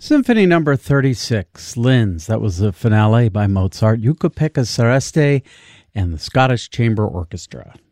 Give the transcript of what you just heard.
Symphony number 36, Linz. That was the finale by Mozart, Jukka-Pekka Sääristo, and the Scottish Chamber Orchestra.